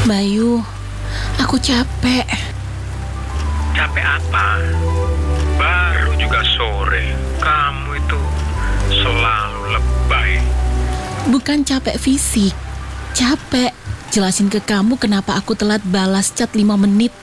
Bayu, aku capek. Capek apa? Baru juga sore. Kamu itu selalu lebay. Bukan capek fisik, capek jelasin ke kamu kenapa aku telat balas chat 5 menit.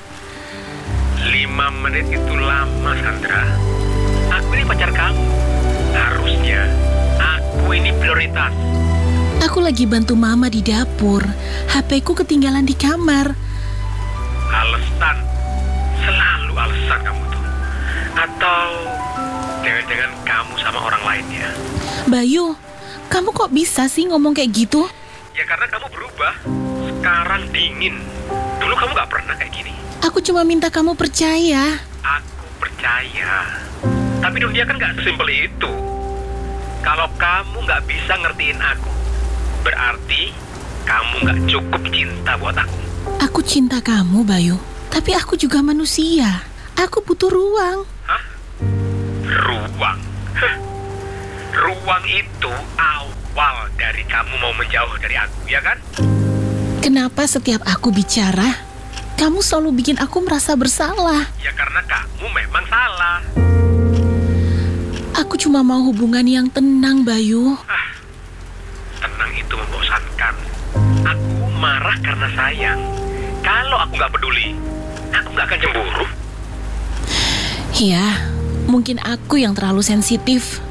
5 menit itu lama, Sandra. Aku ini pacar kamu. Harusnya aku ini prioritas. Aku lagi bantu mama di dapur. HP-ku ketinggalan di kamar. Alasan. Selalu alasan kamu tuh. Atau jangan-jangan kamu sama orang lainnya. Bayu, kamu kok bisa sih ngomong kayak gitu? Ya karena kamu berubah. Sekarang dingin. Dulu kamu gak pernah kayak gini. Aku cuma minta kamu percaya. Aku percaya. Tapi dunia kan gak sesimpel itu. Kalau kamu gak bisa ngertiin aku, berarti kamu gak cukup cinta buat aku. Aku cinta kamu, Bayu. Tapi aku juga manusia. Aku butuh ruang. Hah? Ruang? Heh. Ruang itu awal dari kamu mau menjauh dari aku, ya kan? Kenapa setiap aku bicara, kamu selalu bikin aku merasa bersalah? Ya karena kamu memang salah. Aku cuma mau hubungan yang tenang, Bayu. Tenang itu membosankan. Aku marah karena sayang. Kalau aku gak peduli, aku gak akan cemburu. Ya, mungkin aku yang terlalu sensitif.